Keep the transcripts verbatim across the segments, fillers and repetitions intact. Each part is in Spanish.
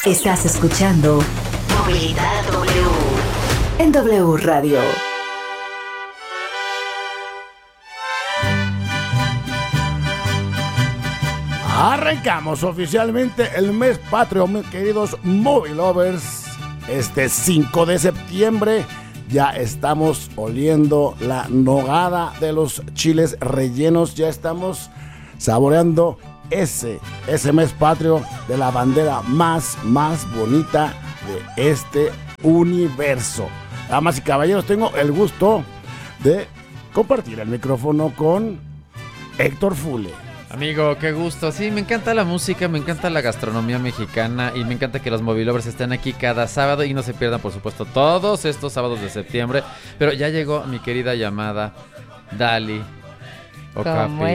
Estás escuchando Movilidad W en W Radio. Arrancamos oficialmente el mes patrio, mis queridos Movilovers. Este cinco de septiembre ya estamos oliendo la nogada de los chiles rellenos. Ya estamos saboreando ese, ese mes patrio de la bandera más, más bonita de este universo. Damas y caballeros, tengo el gusto de compartir el micrófono con Héctor Fule. Amigo, qué gusto. Sí, me encanta la música, me encanta la gastronomía mexicana y me encanta que los Movilovers estén aquí cada sábado y no se pierdan, por supuesto, todos estos sábados de septiembre. Pero ya llegó mi querida llamada Dali Okapi. ¿Cómo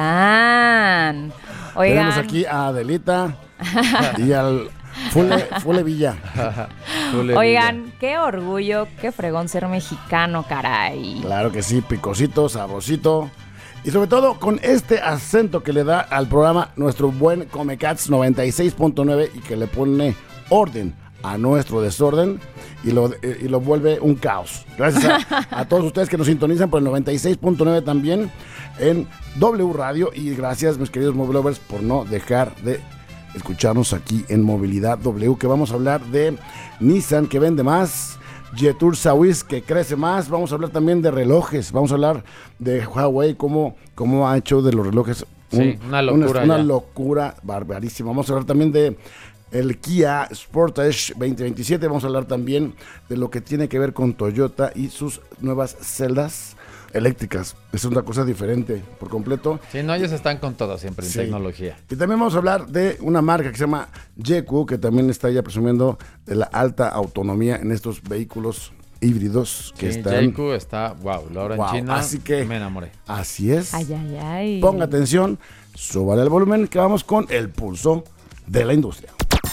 están? Oigan. Tenemos aquí a Adelita y al Fule, Fule Villa. Fule Oigan, Villa. Qué orgullo, qué fregón ser mexicano, caray. Claro que sí, picosito, sabrosito. Y sobre todo con este acento que le da al programa nuestro buen Comecats noventa y seis punto nueve y que le pone orden a nuestro desorden y lo, y lo vuelve un caos. Gracias a, a todos ustedes que nos sintonizan por el noventa y seis punto nueve también en W Radio, y gracias, mis queridos Movilovers, por no dejar de escucharnos aquí en Movilidad W, que vamos a hablar de Nissan, que vende más, Jetour Swiss, que crece más. Vamos a hablar también de relojes, vamos a hablar de Huawei, cómo, cómo ha hecho de los relojes un, sí, una locura, una, una locura barbarísima. Vamos a hablar también de el Kia Sportage veinte veintisiete, vamos a hablar también de lo que tiene que ver con Toyota y sus nuevas celdas eléctricas. Es una cosa diferente por completo. Sí, no, ellos están con todo siempre en sí. tecnología. Y también vamos a hablar de una marca que se llama Jeku, que también está ya presumiendo de la alta autonomía en estos vehículos híbridos que sí, están. Jeku está, wow, ahora wow, en China así que, me enamoré. Así es. Ay, ay, ay. Ponga atención, súbale el volumen, que vamos con el pulso de la industria.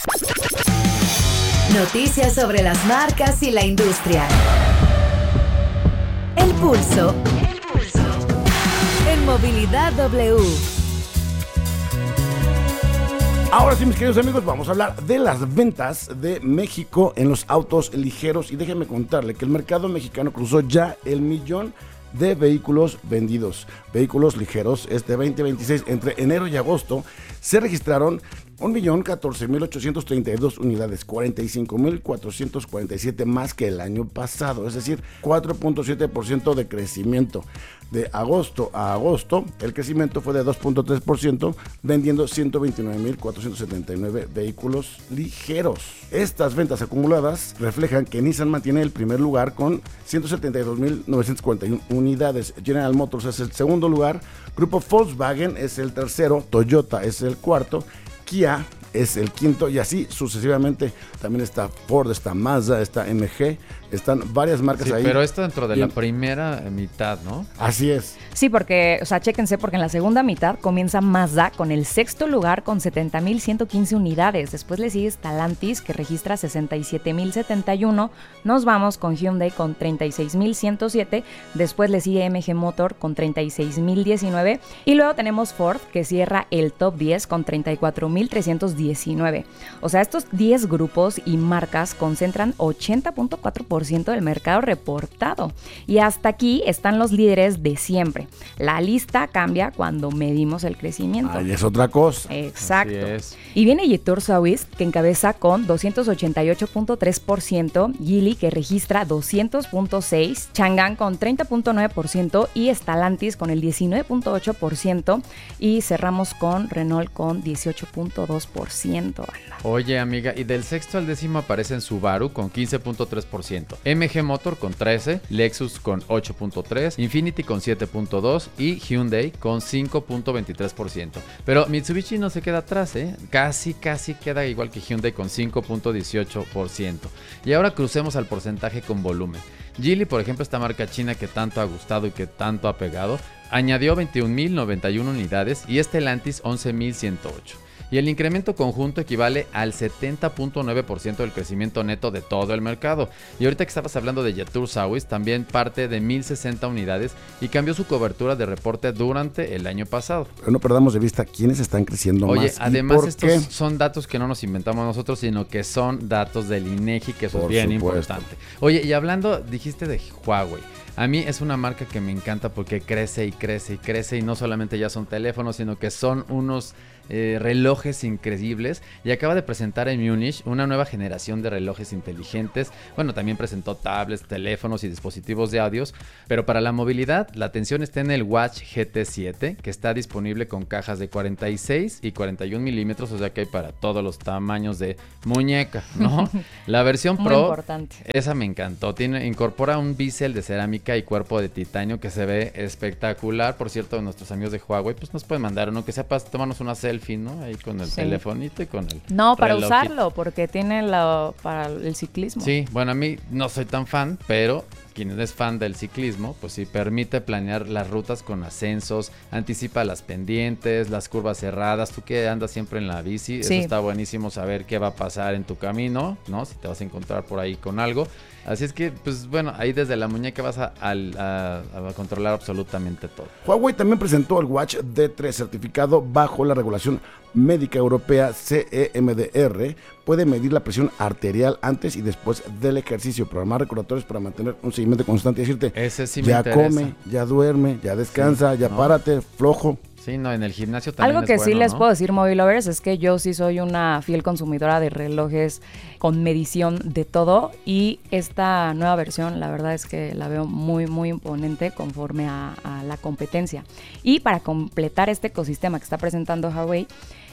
Noticias sobre las marcas y la industria. El pulso. El pulso. En Movilidad W. Ahora sí, mis queridos amigos, vamos a hablar de las ventas de México en los autos ligeros. Y déjenme contarle que el mercado mexicano cruzó ya el millón de vehículos vendidos. Vehículos ligeros, este veinte veintiséis, entre enero y agosto, se registraron un millón catorce mil ochocientos treinta y dos unidades, cuarenta y cinco mil cuatrocientos cuarenta y siete más que el año pasado, es decir, cuatro punto siete por ciento de crecimiento. De agosto a agosto, el crecimiento fue de dos punto tres por ciento, vendiendo ciento veintinueve mil cuatrocientos setenta y nueve vehículos ligeros. Estas ventas acumuladas reflejan que Nissan mantiene el primer lugar con ciento setenta y dos mil novecientos cuarenta y uno unidades, General Motors es el segundo lugar, Grupo Volkswagen es el tercero, Toyota es el cuarto, Kia es el quinto y así sucesivamente. También está Ford, está Mazda, está M G, están varias marcas sí, ahí. Pero esto dentro de y la en... primera mitad, ¿no? Así es. Sí, porque, o sea, chéquense, porque en la segunda mitad comienza Mazda con el sexto lugar con setenta mil ciento quince unidades. Después le sigue Stellantis, que registra sesenta y siete mil setenta y uno. Nos vamos con Hyundai con treinta y seis mil ciento siete. Después le sigue M G Motor con treinta y seis mil diecinueve. Y luego tenemos Ford, que cierra el top diez con treinta y cuatro mil trescientos diecinueve. O sea, estos diez grupos y marcas concentran ochenta punto cuatro por ciento del mercado reportado. Y hasta aquí están los líderes de siempre. La lista cambia cuando medimos el crecimiento. Ahí es otra cosa. Exacto. Es. Y viene Jetour Swiss, que encabeza con doscientos ochenta y ocho punto tres por ciento, Geely, que registra doscientos punto seis por ciento, Changan con treinta punto nueve por ciento y Stellantis con el diecinueve punto ocho por ciento, y cerramos con Renault con dieciocho punto dos por ciento. Oye, amiga, y del sexto al décimo aparecen Subaru con quince punto tres por ciento, M G Motor con trece por ciento, Lexus con ocho punto tres por ciento, Infiniti con siete punto dos por ciento y Hyundai con cinco punto veintitrés por ciento. Pero Mitsubishi no se queda atrás, ¿eh? Casi, casi queda igual que Hyundai con cinco punto dieciocho por ciento. Y ahora crucemos al porcentaje con volumen. Geely, por ejemplo, esta marca china que tanto ha gustado y que tanto ha pegado, añadió veintiún mil noventa y uno unidades y Stellantis once mil ciento ocho. y el incremento conjunto equivale al setenta punto nueve por ciento del crecimiento neto de todo el mercado. Y ahorita que estabas hablando de Yetur Sawis, también parte de mil sesenta unidades y cambió su cobertura de reporte durante el año pasado. Pero no perdamos de vista quiénes están creciendo Oye, más. además por estos qué. son datos que no nos inventamos nosotros, sino que son datos del INEGI, que eso Por es bien supuesto. importante. Oye, y hablando, dijiste de Huawei. A mí es una marca que me encanta porque crece y crece y crece, y no solamente ya son teléfonos, sino que son unos eh, relojes increíbles, y acaba de presentar en Múnich una nueva generación de relojes inteligentes. Bueno, también presentó tablets, teléfonos y dispositivos de audios, pero para la movilidad la atención está en el Watch G T siete, que está disponible con cajas de cuarenta y seis y cuarenta y un milímetros, o sea que hay para todos los tamaños de muñeca, ¿no? La versión Muy Pro, importante. esa me encantó, tiene, incorpora un bisel de cerámica y cuerpo de titanio que se ve espectacular. Por cierto, nuestros amigos de Huawei pues nos pueden mandar uno que sepas tomarnos una selfie, ¿no? Ahí con el Sí. telefonito y con el No, para relojito. usarlo, porque tiene la, para el ciclismo. Sí, bueno, a mí no soy tan fan, pero quien es fan del ciclismo, pues sí permite planear las rutas con ascensos, anticipa las pendientes, las curvas cerradas. Tú que andas siempre en la bici, Sí. eso está buenísimo, saber qué va a pasar en tu camino, ¿no? Si te vas a encontrar por ahí con algo. Así es que, pues bueno, ahí desde la muñeca vas a, a- a controlar absolutamente todo. Huawei también presentó el Watch D tres certificado bajo la regulación médica europea C E M D R. Puede medir la presión arterial antes y después del ejercicio, programar recordatorios para mantener un seguimiento constante y decirte, Ese sí me ya interesa. come, ya duerme, ya descansa, Sí, ya ¿no? párate, flojo. Sí, no, en el gimnasio también Algo es que sí bueno, les ¿no? puedo decir, Mobile Lovers, es que yo sí soy una fiel consumidora de relojes con medición de todo, y esta nueva versión la verdad es que la veo muy muy imponente conforme a, a la competencia. Y para completar este ecosistema que está presentando Huawei,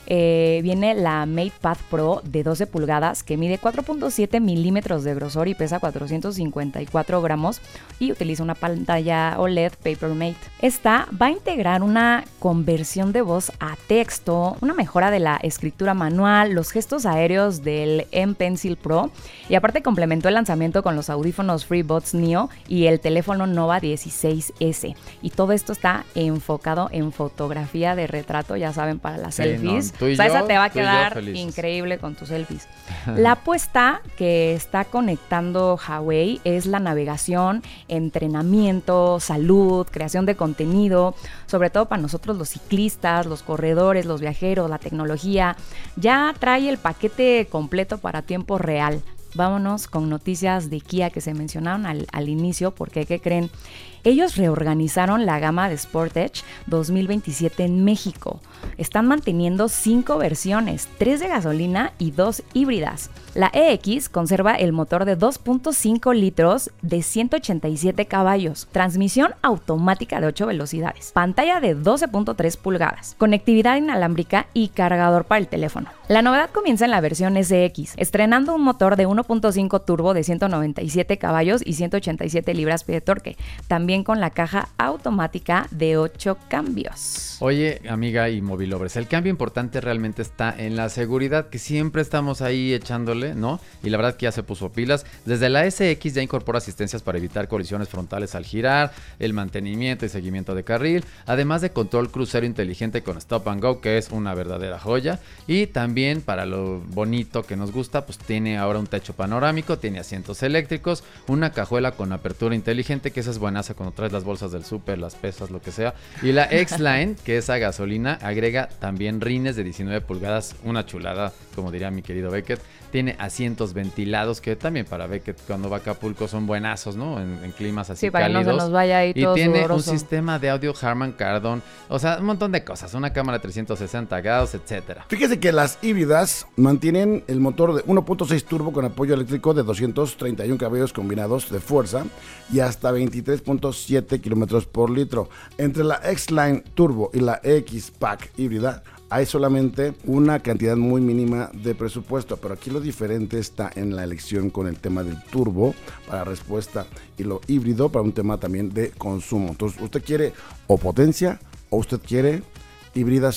Eh, viene la MatePad Pro de doce pulgadas, que mide cuatro punto siete milímetros de grosor y pesa cuatrocientos cincuenta y cuatro gramos, y utiliza una pantalla O L E D Papermate. Esta va a integrar una conversión de voz a texto, una mejora de la escritura manual, los gestos aéreos del M Pencil Pro, y aparte complementó el lanzamiento con los audífonos FreeBuds Neo y el teléfono Nova dieciséis ese. Y todo esto está enfocado en fotografía de retrato, ya saben, para las Sí, selfies. no, tú y O sea, yo, esa te va a tú y yo quedar felices. increíble con tus selfies. La apuesta que está conectando Huawei es la navegación, entrenamiento, salud, creación de contenido, sobre todo para nosotros los ciclistas, los corredores, los viajeros, la tecnología. Ya trae el paquete completo para tiempo real. Vámonos con noticias de Kia que se mencionaron al, al inicio, porque ¿qué creen? Ellos reorganizaron la gama de Sportage dos mil veintisiete en México. Están manteniendo cinco versiones, tres de gasolina y dos híbridas. La E X conserva el motor de dos punto cinco litros de ciento ochenta y siete caballos, transmisión automática de ocho velocidades, pantalla de doce punto tres pulgadas, conectividad inalámbrica y cargador para el teléfono. La novedad comienza en la versión S X, estrenando un motor de uno punto cinco turbo de ciento noventa y siete caballos y ciento ochenta y siete libras-pie de torque, también con la caja automática de ocho cambios. Oye, amiga y mobilovers, el cambio importante realmente está en la seguridad, que siempre estamos ahí echándole, ¿no? Y la verdad que ya se puso pilas. Desde la S X ya incorpora asistencias para evitar colisiones frontales al girar, el mantenimiento y seguimiento de carril, además de control crucero inteligente con Stop and Go, que es una verdadera joya. Y también, para lo bonito que nos gusta, pues tiene ahora un techo panorámico, tiene asientos eléctricos, una cajuela con apertura inteligente, que esa es buenaza cuando traes las bolsas del súper, las pesas, lo que sea. Y la X-Line, que es a gasolina, agrega también rines de diecinueve pulgadas, una chulada, como diría mi querido Beckett. Tiene asientos ventilados, que también para Beckett cuando va a Acapulco son buenazos, ¿no? En, en climas así Sí, para cálidos. que no se nos vaya ahí Y todo tiene sudoroso. un sistema de audio Harman Kardon, o sea, un montón de cosas, una cámara de trescientos sesenta grados, etcétera. Fíjese que las híbridas mantienen el motor de uno punto seis turbo con apoyo eléctrico de doscientos treinta y uno caballos combinados de fuerza y hasta veintitrés punto siete kilómetros por litro. Entre la X-Line Turbo y la X-Pack híbrida hay solamente una cantidad muy mínima de presupuesto, pero aquí lo diferente está en la elección con el tema del turbo para respuesta y lo híbrido para un tema también de consumo. Entonces, usted quiere o potencia o usted quiere hibridación,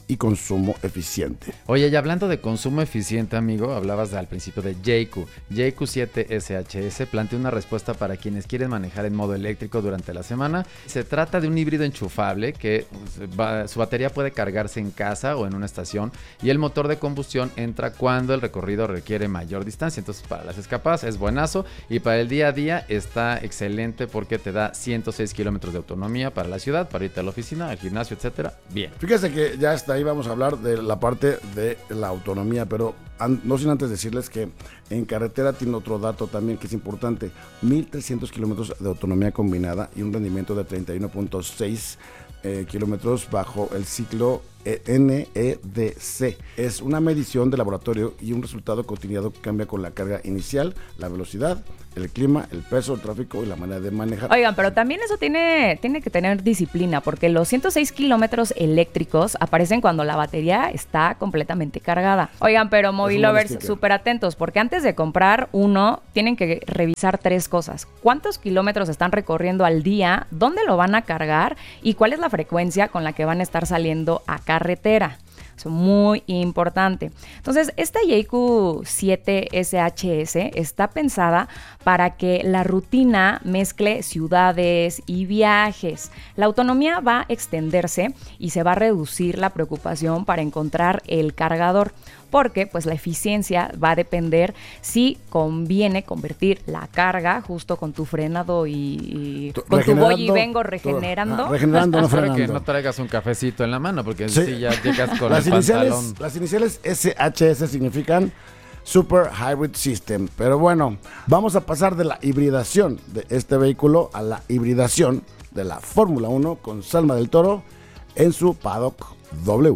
y consumo eficiente. Oye, y hablando de consumo eficiente, amigo, hablabas de, al principio de J Q. J Q siete S H S plantea una respuesta para quienes quieren manejar en modo eléctrico durante la semana. Se trata de un híbrido enchufable que va, su batería puede cargarse en casa o en una estación y el motor de combustión entra cuando el recorrido requiere mayor distancia. Entonces, para las escapadas es buenazo y para el día a día está excelente porque te da ciento seis kilómetros de autonomía para la ciudad, para irte a la oficina, al gimnasio, etcétera. Bien. Fíjese que ya hasta ahí vamos a hablar de la parte de la autonomía, pero an- no sin antes decirles que en carretera tiene otro dato también que es importante: mil trescientos kilómetros de autonomía combinada y un rendimiento de treinta y uno punto seis eh, kilómetros bajo el ciclo N E D C. Es una medición de laboratorio y un resultado cotidiano que cambia con la carga inicial, la velocidad, el clima, el peso, el tráfico y la manera de manejar. Oigan, pero también eso tiene, tiene que tener disciplina, porque los ciento seis kilómetros eléctricos aparecen cuando la batería está completamente cargada. Oigan, pero Mobilovers, súper atentos, porque antes de comprar uno, tienen que revisar tres cosas. ¿Cuántos kilómetros están recorriendo al día? ¿Dónde lo van a cargar? ¿Y cuál es la frecuencia con la que van a estar saliendo a carretera? Es muy importante. Entonces, esta J Q siete S H S está pensada para que la rutina mezcle ciudades y viajes. La autonomía va a extenderse y se va a reducir la preocupación para encontrar el cargador, porque pues la eficiencia va a depender si conviene convertir la carga justo con tu frenado y, y Tu- con tu voy y regenerando, vengo tu- regenerando. ah, regenerando, no Espero que frenando. no traigas un cafecito en la mano, porque Sí. si ya llegas con Las el iniciales, pantalón. las iniciales S H S significan Super Hybrid System. Pero bueno, vamos a pasar de la hibridación de este vehículo a la hibridación de la Fórmula uno con Salma del Toro en su Paddock W.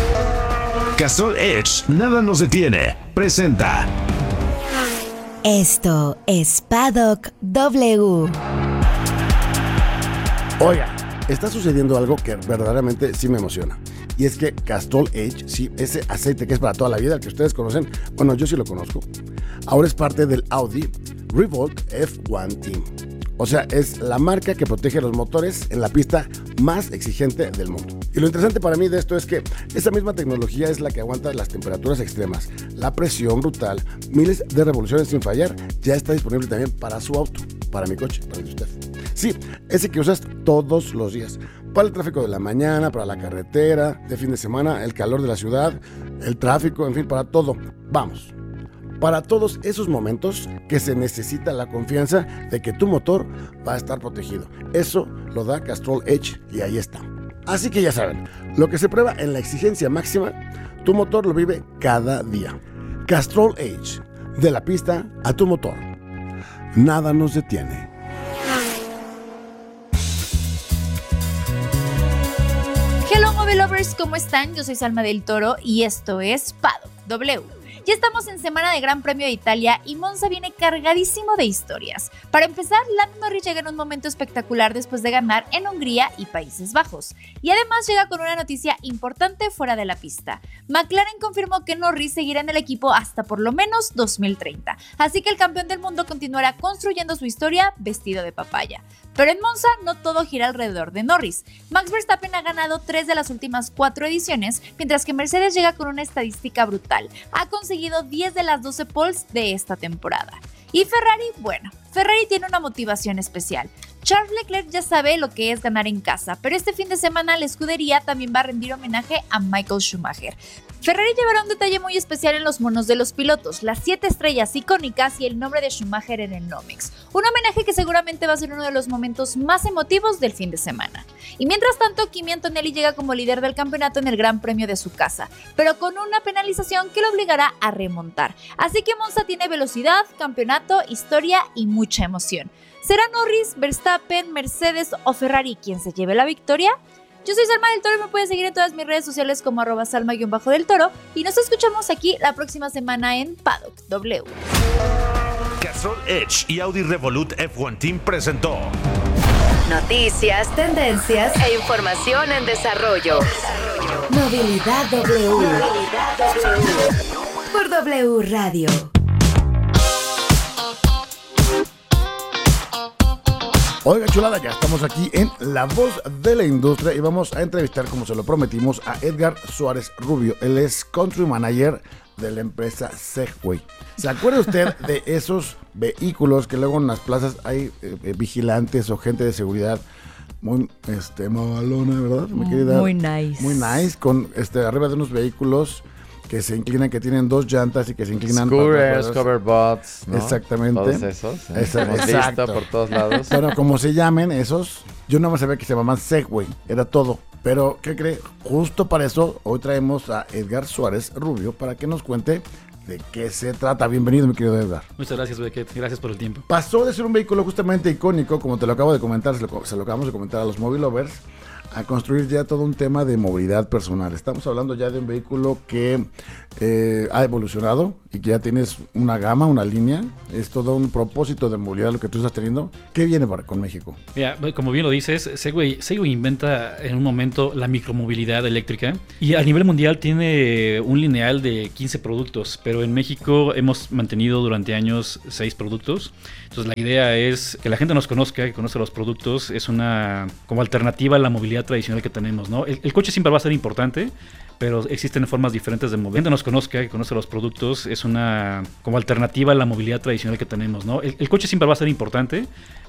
Castrol Edge, nada nos detiene. Presenta. Esto es Paddock W. Oiga, está sucediendo algo que verdaderamente sí me emociona. Y es que Castrol Edge, sí, ese aceite que es para toda la vida, el que ustedes conocen, bueno, yo sí lo conozco, ahora es parte del Audi Revolt F uno Team. O sea, es la marca que protege los motores en la pista más exigente del mundo. Y lo interesante para mí de esto es que esa misma tecnología es la que aguanta las temperaturas extremas, la presión brutal, miles de revoluciones sin fallar. Ya está disponible también para su auto, para mi coche, para el de usted. Sí, ese que usas todos los días, para el tráfico de la mañana, para la carretera, de fin de semana, el calor de la ciudad, el tráfico, en fin, para todo. Vamos. Para todos esos momentos que se necesita la confianza de que tu motor va a estar protegido. Eso lo da Castrol Edge y ahí está. Así que ya saben, lo que se prueba en la exigencia máxima, tu motor lo vive cada día. Castrol Edge, de la pista a tu motor. Nada nos detiene. Hello Mobilovers, ¿cómo están? Yo soy Salma del Toro y esto es Paddock W. Ya estamos en semana de Gran Premio de Italia y Monza viene cargadísimo de historias. Para empezar, Lando Norris llega en un momento espectacular después de ganar en Hungría y Países Bajos. Y además llega con una noticia importante fuera de la pista. McLaren confirmó que Norris seguirá en el equipo hasta por lo menos dos mil treinta. Así que el campeón del mundo continuará construyendo su historia vestido de papaya. Pero en Monza no todo gira alrededor de Norris. Max Verstappen ha ganado tres de las últimas cuatro ediciones, mientras que Mercedes llega con una estadística brutal. Ha conseguido diez de las doce poles de esta temporada. Y Ferrari, bueno, Ferrari tiene una motivación especial. Charles Leclerc ya sabe lo que es ganar en casa, pero este fin de semana la escudería también va a rendir homenaje a Michael Schumacher. Ferrari llevará un detalle muy especial en los monos de los pilotos, las siete estrellas icónicas y el nombre de Schumacher en el Nomex. Un homenaje que seguramente va a ser uno de los momentos más emotivos del fin de semana. Y mientras tanto, Kimi Antonelli llega como líder del campeonato en el Gran Premio de su casa, pero con una penalización que lo obligará a remontar. Así que Monza tiene velocidad, campeonato, historia y mucha emoción. ¿Será Norris, Verstappen, Mercedes o Ferrari quien se lleve la victoria? Yo soy Salma del Toro y me puedes seguir en todas mis redes sociales como arroba salma-del Toro y nos escuchamos aquí la próxima semana en Paddock W. Castrol Edge y Audi Revolut F uno Team presentó. Noticias, tendencias e información en desarrollo. Movilidad W. Movilidad W. Por W Radio. Oiga, chulada, ya estamos aquí en La Voz de la Industria y vamos a entrevistar, como se lo prometimos, a Edgar Suárez Rubio. Él es Country Manager de la empresa Segway. ¿Se acuerda usted de esos vehículos que luego en las plazas hay eh, eh, vigilantes o gente de seguridad muy este, mamalona, ¿verdad? Mi querida? Muy nice. Muy nice, con este, arriba de unos vehículos que se inclinan, que tienen dos llantas y que se inclinan. Scooters, coverbots, ¿no? Exactamente. Todos esos. ¿eh? Esa- Hemos exacto. visto por todos lados. Bueno, como se llamen esos, yo no me sabía que se llamaban Segway, era todo. Pero, ¿qué cree? Justo para eso, hoy traemos a Edgar Suárez Rubio para que nos cuente de qué se trata. Bienvenido, mi querido Edgar. Muchas gracias, Beckett. Gracias por el tiempo. Pasó de ser un vehículo justamente icónico, como te lo acabo de comentar, se lo, se lo acabamos de comentar a los Mobile Lovers, a construir ya todo un tema de movilidad personal. Estamos hablando ya de un vehículo que eh, ha evolucionado y que ya tienes una gama, una línea. Es todo un propósito de movilidad lo que tú estás teniendo. ¿Qué viene para, con México? Mira, como bien lo dices, Segway, Segway inventa en un momento la micromovilidad eléctrica y a nivel mundial tiene un lineal de quince productos, pero en México hemos mantenido durante años seis productos. Entonces la idea es que la gente nos conozca, que conozca los productos, es una como alternativa a la movilidad tradicional que tenemos, ¿no? El, el coche siempre va a ser importante, pero existen formas diferentes de mover. La gente nos conozca, que conoce los productos, es una como alternativa a la movilidad tradicional que tenemos, ¿no? El, el coche siempre va a ser importante,